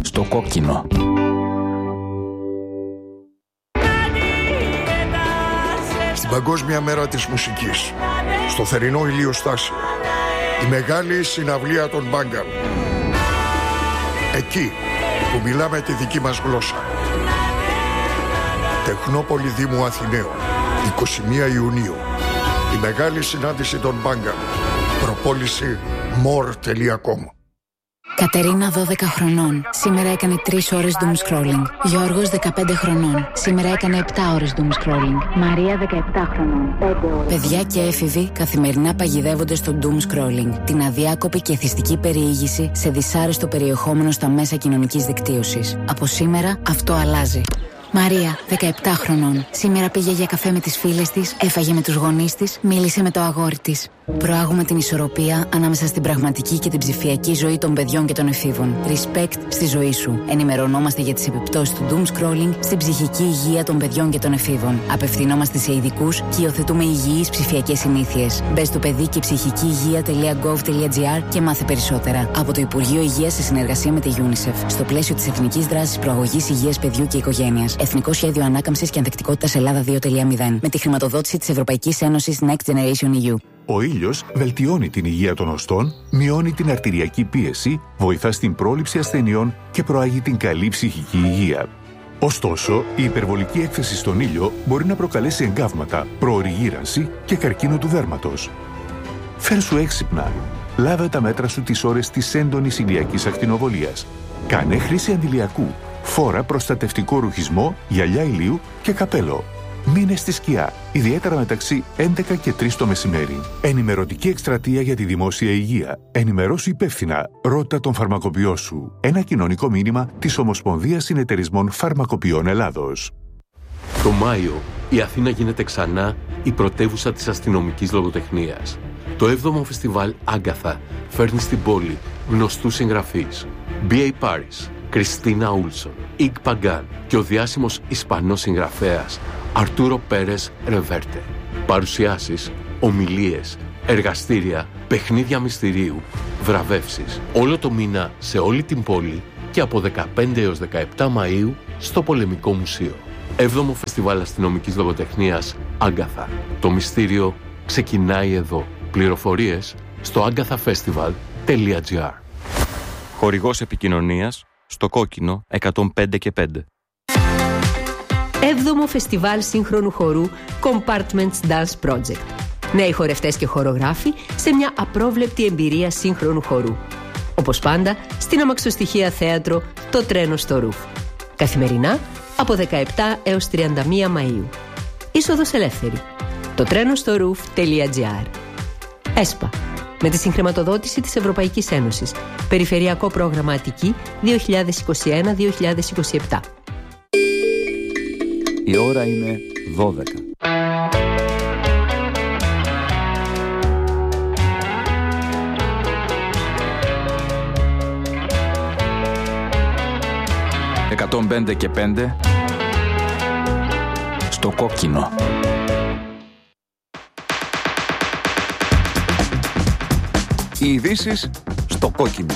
στο κόκκινο. Στην Παγκόσμια Μέρα της Μουσικής, στο θερινό ηλιοστάσιο, η μεγάλη συναυλία των Μπάγκαν. Εκεί που μιλάμε τη δική μας γλώσσα. Τεχνόπολη Δήμου Αθηναίων, 21 Ιουνίου. Η μεγάλη συνάντηση των Μπάγκαν. Προπόληση more.com. Κατερίνα 12 χρονών. Σήμερα έκανε 3 ώρες doom scrolling. Γιώργος 15 χρονών. Σήμερα έκανε 7 ώρες doom scrolling. Μαρία 17 χρονών. 5 ώρες. Παιδιά και έφηβοι καθημερινά παγιδεύονται στο doom scrolling. Την αδιάκοπη και εθιστική περιήγηση σε δυσάρεστο περιεχόμενο στα μέσα κοινωνικής δικτύωσης. Από σήμερα αυτό αλλάζει. Μαρία, 17 χρονών. Σήμερα πήγε για καφέ με τις φίλες της, έφαγε με τους γονείς της, μίλησε με το αγόρι της. Προάγουμε την ισορροπία ανάμεσα στην πραγματική και την ψηφιακή ζωή των παιδιών και των εφήβων. Respect στη ζωή σου. Ενημερωνόμαστε για τις επιπτώσεις του doom scrolling στην ψυχική υγεία των παιδιών και των εφήβων. Απευθυνόμαστε σε ειδικούς και υιοθετούμε υγιείς ψηφιακές συνήθειες. Μπες στο παιδί και ψυχική υγεία.gov.gr και μάθε περισσότερα. Από το Υπουργείο Υγείας σε συνεργασία με τη UNICEF. Στο πλαίσιο της Εθνικής Δράσης Προαγωγής Υγείας Παιδιού και Οικογένειας. Εθνικό Σχέδιο Ανάκαμψης και Ανθεκτικότητας Ελλάδα 2.0. Με τη χρηματοδότηση της Ευρωπαϊκής Ένωσης Next Generation EU. Ο ήλιος βελτιώνει την υγεία των οστών, μειώνει την αρτηριακή πίεση, βοηθά στην πρόληψη ασθενειών και προάγει την καλή ψυχική υγεία. Ωστόσο, η υπερβολική έκθεση στον ήλιο μπορεί να προκαλέσει εγκάβματα, προωρή γύρανση και καρκίνο του δέρματος. Φέρσου έξυπνα. Λάβε τα μέτρα σου τις ώρες της έντονης ηλιακής ακτινοβολίας. Κάνε χρήση αντιλιακού. Φόρα προστατευτικό ρουχισμό, γυαλιά ηλίου και καπέλο. Μείνε στη σκιά, ιδιαίτερα μεταξύ 11 και 3 το μεσημέρι. Ενημερωτική εκστρατεία για τη δημόσια υγεία. Ενημερώσου υπεύθυνα. Ρώτα τον φαρμακοποιό σου. Ένα κοινωνικό μήνυμα της Ομοσπονδίας Συνεταιρισμών Φαρμακοποιών Ελλάδος. Το Μάιο, η Αθήνα γίνεται ξανά η πρωτεύουσα της αστυνομικής λογοτεχνίας. Το 7ο φεστιβάλ Άγκαθα φέρνει στην πόλη γνωστούς συγγραφείς. B.A. Paris, Κριστίνα Ούλσον, Ικ Παγκάν και ο διάσημος Ισπανός συγγραφέας Αρτούρο Πέρες Ρεβέρτε. Παρουσιάσεις, ομιλίες, εργαστήρια, παιχνίδια μυστηρίου, βραβεύσεις. Όλο το μήνα σε όλη την πόλη και από 15 έως 17 Μαΐου στο Πολεμικό Μουσείο. 7ο Φεστιβάλ Αστυνομικής Λογοτεχνίας Άγκαθα. Το μυστήριο ξεκινάει εδώ. Πληροφορίες στο agathafestival.gr. Χορηγός επικοινωνίας στο κόκκινο 105 και 5. 7ο Φεστιβάλ Σύγχρονου Χορού Compartments Dance Project. Νέοι χορευτές και χορογράφοι σε μια απρόβλεπτη εμπειρία σύγχρονου χορού. Όπως πάντα, στην αμαξοστοιχεία θέατρο Το Τρένο στο Ρουφ. Καθημερινά από 17 έως 31 Μαΐου. Είσοδος ελεύθερη. Το τρένο στο roof.gr. ΕΣΠΑ. Με τη συγχρηματοδότηση της Ευρωπαϊκής Ένωσης. Περιφερειακό πρόγραμμα Αττική 2021-2027. Η ώρα είναι 12. «105 και 5» στο κόκκινο. Οι ειδήσεις στο κόκκινο.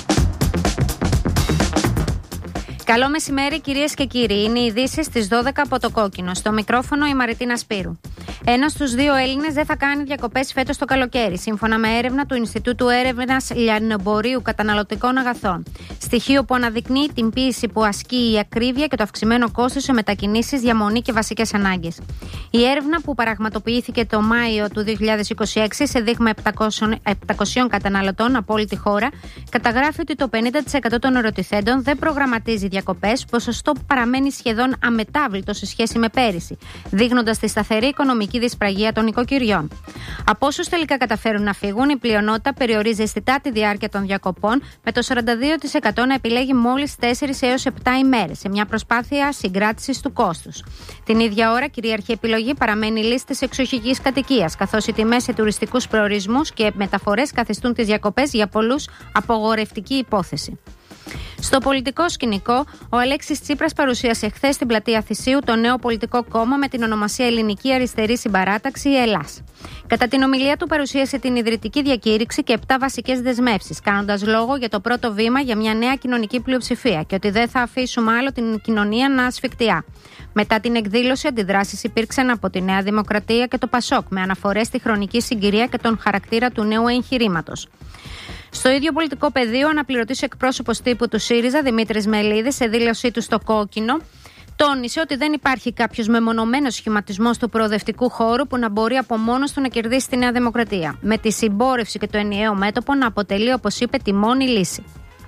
Καλό μεσημέρι κυρίες και κύριοι. Είναι οι ειδήσεις στις 12 από το κόκκινο. Στο μικρόφωνο η Μαριτίνα Σπύρου. 1 στους 2 Έλληνες δεν θα κάνει διακοπές φέτος το καλοκαίρι, σύμφωνα με έρευνα του Ινστιτούτου Έρευνας Λιανεμπορίου Καταναλωτικών Αγαθών. Στοιχείο που αναδεικνύει την πίεση που ασκεί η ακρίβεια και το αυξημένο κόστος σε μετακινήσεις, διαμονή και βασικές ανάγκες. Η έρευνα, που πραγματοποιήθηκε το Μάιο του 2026 σε δείγμα 700 καταναλωτών από όλη τη χώρα, καταγράφει ότι το 50% των ερωτηθέντων δεν προγραμματίζει διακοπές, ποσοστό που παραμένει σχεδόν αμετάβλητο σε σχέση με πέρυσι, δείχνοντας τη σταθερή οικονομική δυσπραγία των οικοκυριών. Από όσους τελικά καταφέρουν να φύγουν, η πλειονότητα περιορίζει αισθητά τη διάρκεια των διακοπών, με το 42% να επιλέγει μόλις 4 έως 7 ημέρες, σε μια προσπάθεια συγκράτησης του κόστους. Την ίδια ώρα, κυρίαρχη επιλογή παραμένει λίστες εξοχικής κατοικίας, καθώς οι τιμές σε τουριστικούς προορισμούς και μεταφορές καθιστούν τις διακοπές για πολλούς απογορευτική υπόθεση. Στο πολιτικό σκηνικό, ο Αλέξης Τσίπρας παρουσίασε χθες στην πλατεία Θησίου το νέο πολιτικό κόμμα με την ονομασία Ελληνική Αριστερή Συμπαράταξη, ΕΛΑΣ. Κατά την ομιλία του, παρουσίασε την ιδρυτική διακήρυξη και 7 βασικές δεσμεύσεις, κάνοντας λόγο για το πρώτο βήμα για μια νέα κοινωνική πλειοψηφία και ότι δεν θα αφήσουμε άλλο την κοινωνία να ασφικτιά. Μετά την εκδήλωση, αντιδράσεις υπήρξαν από τη Νέα Δημοκρατία και το ΠΑΣΟΚ, με αναφορές στη χρονική συγκυρία και τον χαρακτήρα του νέου εγχειρήματος. Στο ίδιο πολιτικό πεδίο, ο αναπληρωτής εκπρόσωπος τύπου του ΣΥΡΙΖΑ, Δημήτρης Μελίδης, σε δήλωσή του στο Κόκκινο, τόνισε ότι δεν υπάρχει κάποιος μεμονωμένος σχηματισμός του προοδευτικού χώρου που να μπορεί από μόνος του να κερδίσει τη Νέα Δημοκρατία, με τη συμπόρευση και το ενιαίο μέτωπο να αποτελεί, όπως είπε, τη μόνη λύση.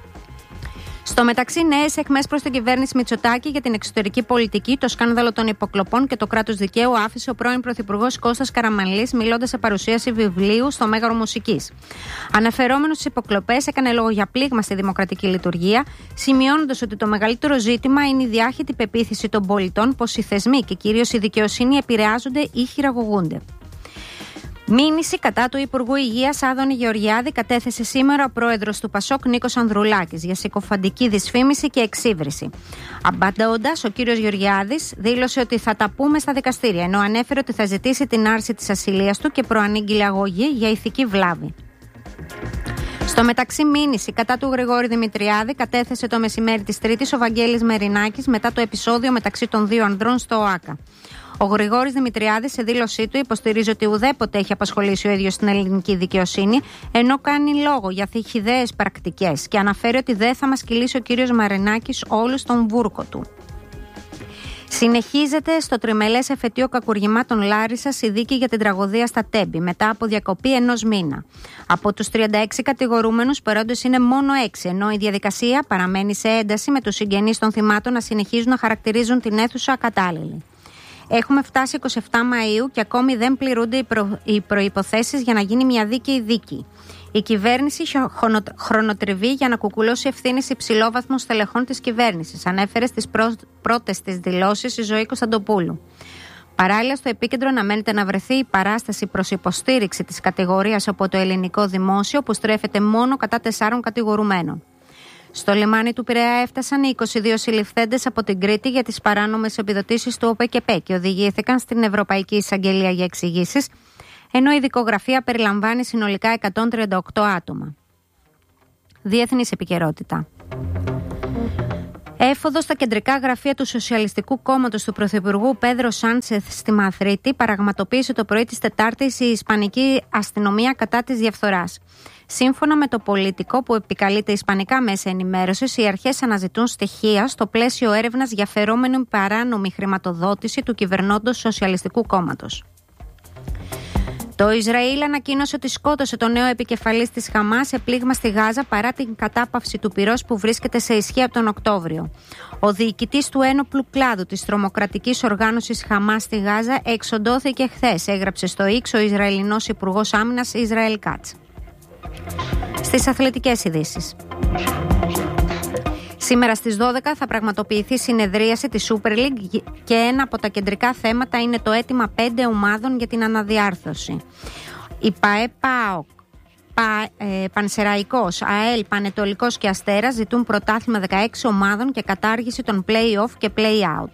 Στο μεταξύ, νέες αιχμές προς την κυβέρνηση Μητσοτάκη για την εξωτερική πολιτική, το σκάνδαλο των υποκλοπών και το κράτος δικαίου άφησε ο πρώην Πρωθυπουργός Κώστας Καραμανλής, μιλώντας σε παρουσίαση βιβλίου στο Μέγαρο Μουσικής. Αναφερόμενος στις υποκλοπές, έκανε λόγο για πλήγμα στη δημοκρατική λειτουργία, σημειώνοντας ότι το μεγαλύτερο ζήτημα είναι η διάχυτη πεποίθηση των πολιτών πως οι θεσμοί και κυρίως η δικαιοσύνη επηρεάζονται ή χειραγωγούνται. Μήνυση κατά του Υπουργού Υγείας Άδωνη Γεωργιάδη κατέθεσε σήμερα ο πρόεδρος του ΠΑΣΟΚ Νίκος Ανδρουλάκης για συκοφαντική δυσφήμιση και εξύβριση. Απαντώντας, ο κύριος Γεωργιάδης δήλωσε ότι θα τα πούμε στα δικαστήρια, ενώ ανέφερε ότι θα ζητήσει την άρση της ασυλίας του και προανήγγειλε αγωγή για ηθική βλάβη. Στο μεταξύ, μήνυση κατά του Γρηγόρη Δημητριάδη κατέθεσε το μεσημέρι της Τρίτης ο Βαγγέλης Μερινάκης μετά το επεισόδιο μεταξύ των δύο ανδρών στο ΟΑΚΑ. Ο Γρηγόρης Δημητριάδης σε δήλωσή του υποστηρίζει ότι ουδέποτε έχει απασχολήσει ο ίδιος στην ελληνική δικαιοσύνη, ενώ κάνει λόγο για χυδαίες πρακτικές και αναφέρει ότι δεν θα μας κυλήσει ο κύριος Μαρινάκης όλους στον βούρκο του. Συνεχίζεται στο τριμελές εφετείο κακουργημάτων Λάρισσας η δίκη για την τραγωδία στα Τέμπη, μετά από διακοπή 1 μήνα. Από τους 36 κατηγορούμενους, παρόντες είναι μόνο 6, ενώ η διαδικασία παραμένει σε ένταση με τους συγγενείς των θυμάτων να συνεχίζουν να χαρακτηρίζουν την αίθουσα ακατάλληλη. Έχουμε φτάσει 27 Μαΐου και ακόμη δεν πληρούνται οι προϋποθέσεις για να γίνει μια δίκαιη δίκη. Η κυβέρνηση χρονοτριβεί για να κουκουλώσει ευθύνης υψηλόβαθμων στελεχών της κυβέρνησης, ανέφερε στις πρώτες της δηλώσεις η Ζωή Κωνσταντοπούλου. Παράλληλα, στο επίκεντρο αναμένεται να βρεθεί η παράσταση προς υποστήριξη της κατηγορίας από το ελληνικό δημόσιο, που στρέφεται μόνο κατά 4 κατηγορουμένων. Στο λιμάνι του Πειραιά έφτασαν οι 22 συλληφθέντες από την Κρήτη για τις παράνομες επιδοτήσεις του ΟΠΕΚΕΠΕ και οδηγήθηκαν στην Ευρωπαϊκή Εισαγγελία για εξηγήσεις, ενώ η δικογραφία περιλαμβάνει συνολικά 138 άτομα. Διεθνής επικαιρότητα. Έφοδο στα κεντρικά γραφεία του Σοσιαλιστικού Κόμματος του Πρωθυπουργού Πέδρο Σάντσεθ στη Μαδρίτη πραγματοποίησε το πρωί της Τετάρτης η Ισπανική αστυνομία κατά της διαφθοράς. Σύμφωνα με το Πολίτικο, που επικαλείται ισπανικά μέσα ενημέρωσης, οι αρχές αναζητούν στοιχεία στο πλαίσιο έρευνας για φερόμενη παράνομη χρηματοδότηση του κυβερνώντος Σοσιαλιστικού Κόμματος. Το Ισραήλ ανακοίνωσε ότι σκότωσε το νέο επικεφαλής της Χαμάς σε πλήγμα στη Γάζα παρά την κατάπαυση του πυρός που βρίσκεται σε ισχύ από τον Οκτώβριο. Ο διοικητής του ένοπλου κλάδου της τρομοκρατικής οργάνωσης Χαμάς στη Γάζα εξοντώθηκε χθες, έγραψε στο X ο Ισραηλινός Υπουργός Άμυνας Ισραήλ Κάτς. Στις αθλητικές ειδήσεις. Σήμερα στις 12 θα πραγματοποιηθεί συνεδρίαση της Super League και ένα από τα κεντρικά θέματα είναι το αίτημα 5 ομάδων για την αναδιάρθρωση. Η ΠΑΕ, ΠΑΟΚ, Πανσεραϊκός, ΑΕΛ, Πανετολικός και Αστέρας ζητούν πρωτάθλημα 16 ομάδων και κατάργηση των play-off και play-out.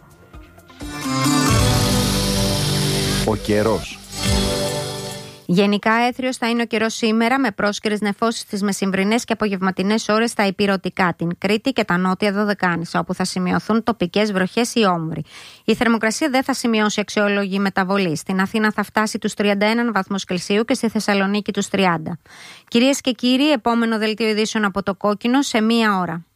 Ο καιρός. Γενικά έθριος θα είναι ο καιρός σήμερα, με πρόσκαιρες νεφώσεις στις μεσημβρινές και απογευματινές ώρες στα υπηρωτικά, την Κρήτη και τα νότια Δωδεκάνησα, όπου θα σημειωθούν τοπικές βροχές ή όμβροι. Η θερμοκρασία δεν θα σημειώσει αξιόλογη μεταβολή. Στην Αθήνα θα φτάσει τους 31 βαθμούς Κελσίου και στη Θεσσαλονίκη τους 30. Κυρίες και κύριοι, επόμενο δελτίο ειδήσεων από το Κόκκινο σε 1 ώρα.